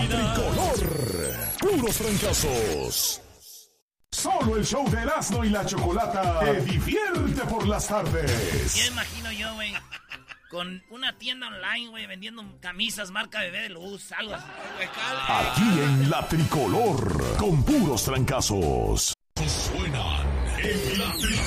Tricolor. Puros fracasos. Solo el show de Erasmo y la Chocolata te divierte por las tardes. Ya imagino yo, güey, con una tienda online, güey, vendiendo camisas marca Bebé de Luz, algo así. Aquí en la Tricolor, con puros trancazos. Suenan en la Tricolor.